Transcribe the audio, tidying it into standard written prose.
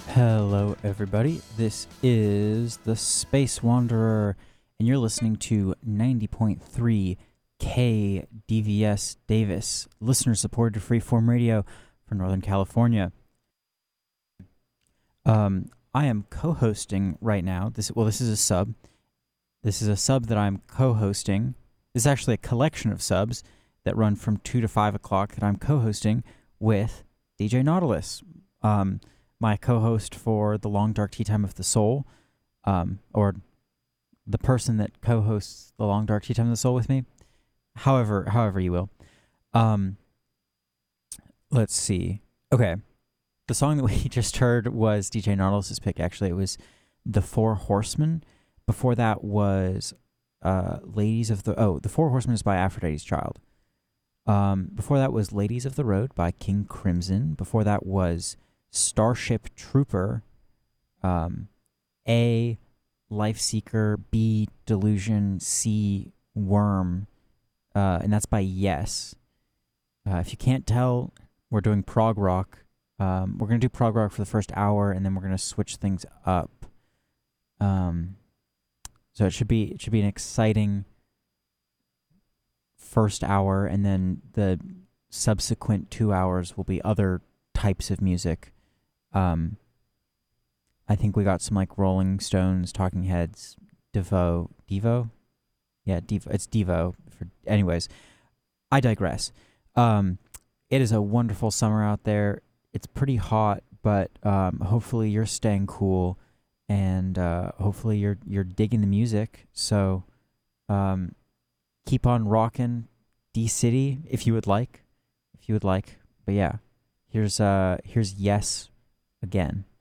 Hello, everybody. This is the Space Wanderer, and you're listening to 90.3 KDVS Davis, listener-supported freeform radio for Northern California. I am co-hosting right now. This is a sub. This is a sub that I'm co-hosting. This is actually a collection of subs that run from 2 to 5 o'clock that I'm co-hosting with DJ Nautilus. My co-host for the Long Dark Tea Time of the Soul, or the person that co-hosts the Long Dark Tea Time of the Soul with me, however you will. Let's see. Okay, the song that we just heard was DJ Nautilus's pick. Actually, it was The Four Horsemen. Before that was The Four Horsemen is by Aphrodite's Child. Before that was Ladies of the Road by King Crimson. Before that was Starship Trooper, A, Life Seeker, B, Delusion, C, Worm, and that's by Yes. If you can't tell, we're doing prog rock. We're going to do prog rock for the first hour, and then we're going to switch things up. So it should be an exciting first hour, and then the subsequent 2 hours will be other types of music. I think we got some like Rolling Stones, Talking Heads, Devo? Yeah, Devo. It's Devo. Anyways, I digress. It is a wonderful summer out there. It's pretty hot, but hopefully you're staying cool, and hopefully you're digging the music. So keep on rocking, D-City, if you would like. But yeah, here's Yes again.